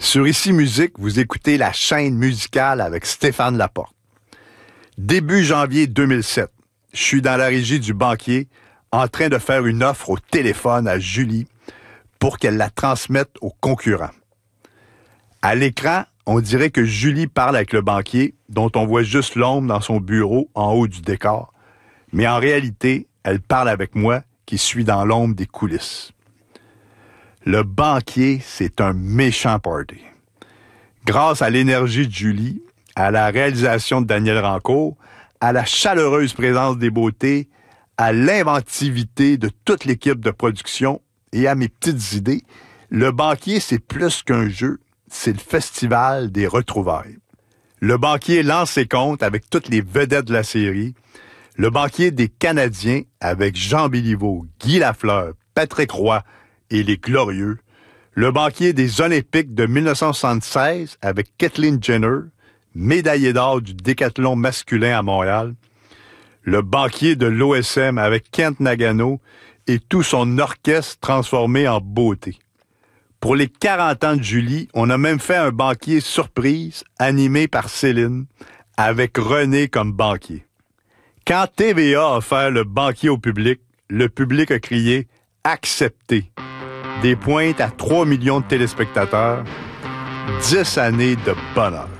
Sur Ici Musique, vous écoutez la chaîne musicale avec Stéphane Laporte. Début janvier 2007, je suis dans la régie du banquier en train de faire une offre au téléphone à Julie pour qu'elle la transmette aux concurrents. À l'écran, on dirait que Julie parle avec le banquier, dont on voit juste l'ombre dans son bureau en haut du décor. Mais en réalité, elle parle avec moi qui suis dans l'ombre des coulisses. Le banquier, c'est un méchant party. Grâce à l'énergie de Julie, à la réalisation de Daniel Rancourt, à la chaleureuse présence des beautés, à l'inventivité de toute l'équipe de production et à mes petites idées, le banquier, c'est plus qu'un jeu, c'est le festival des retrouvailles. Le banquier lance ses comptes avec toutes les vedettes de la série. Le banquier des Canadiens avec Jean Béliveau, Guy Lafleur, Patrick Roy et les Glorieux. Le banquier des Olympiques de 1976 avec Kathleen Jenner, médaillée d'or du décathlon masculin à Montréal. Le banquier de l'OSM avec Kent Nagano et tout son orchestre transformé en beauté. Pour les 40 ans de Julie, on a même fait un banquier surprise animé par Céline avec René comme banquier. Quand TVA a offert le banquier au public, le public a crié « Accepté ». Des pointes à 3 millions de téléspectateurs, 10 années de bonheur.